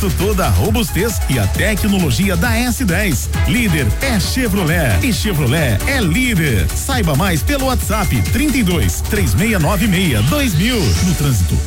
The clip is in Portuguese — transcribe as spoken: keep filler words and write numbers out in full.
Conheça toda a robustez e a tecnologia da S dez. Líder é Chevrolet e Chevrolet é líder. Saiba mais pelo WhatsApp trinta e dois, três seis nove seis, dois mil. No trânsito,